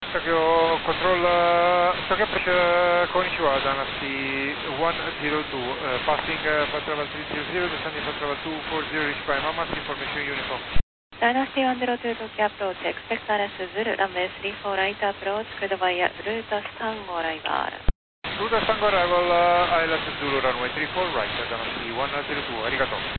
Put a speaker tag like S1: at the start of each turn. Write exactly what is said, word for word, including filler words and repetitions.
S1: Tokyo Control, uh, Tokyo Pressure, Konnichiwa, Dynasty one zero two, uh, passing uh, for travel three zero zero, descending for travel two four zero, reach by Mamas, information uniform.
S2: Dynasty one zero two Tokyo approach, expect R S Zulu, runway three four right approach, cleared via route Tango arrival.
S1: Route Tango arrival, uh, I L S Zulu, runway three four right, Dynasty one zero two, arigato.